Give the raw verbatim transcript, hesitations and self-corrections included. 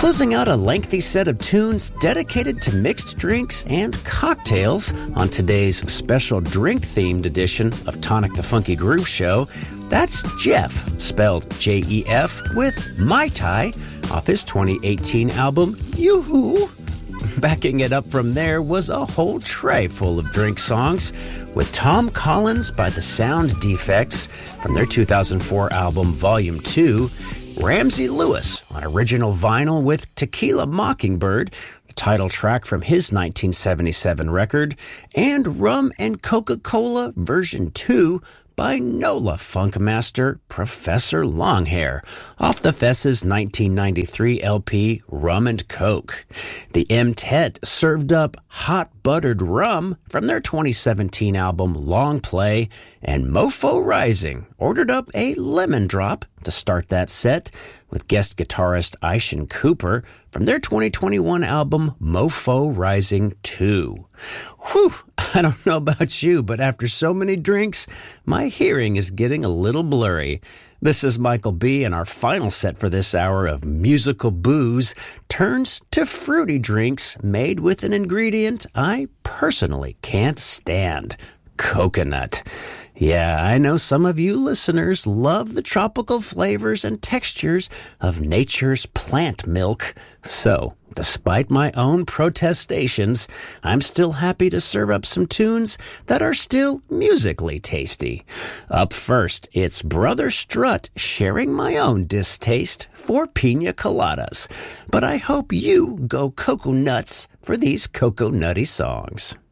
Closing out a lengthy set of tunes dedicated to mixed drinks and cocktails on today's special drink-themed edition of Tonic the Funky Groove Show, that's Jeff, spelled J E F, with Mai Tai off his twenty eighteen album, Yoo-Hoo. Backing it up from there was a whole tray full of drink songs, with Tom Collins by the Sound Defects from their two thousand four album Volume two, Ramsey Lewis on original vinyl with Tequila Mockingbird, the title track from his nineteen seventy-seven record, and Rum and Coca-Cola version two by NOLA Funkmaster Professor Longhair off the Fess's nineteen ninety-three L P Rum and Coke. The M-Tet served up hot buttered rum from their twenty seventeen album Long Play, and Mofo Rising ordered up a lemon drop to start that set with guest guitarist Aishan Cooper from their twenty twenty-one album Mofo Rising two. Whew, I don't know about you, but after so many drinks, my hearing is getting a little blurry. This is Michael B., and our final set for this hour of musical booze turns to fruity drinks made with an ingredient I personally can't stand: coconut. Yeah, I know some of you listeners love the tropical flavors and textures of nature's plant milk. So, despite my own protestations, I'm still happy to serve up some tunes that are still musically tasty. Up first, it's Brother Strut sharing my own distaste for pina coladas. But I hope you go cocoa nuts for these cocoa nutty songs.